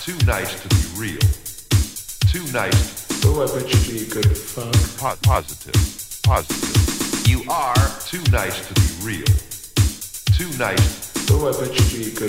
too nice to be real. Too nice. Oh, I bet you'd be a good fuck. Positive. You are too nice to be real. Too nice. Oh, I bet you'd be a good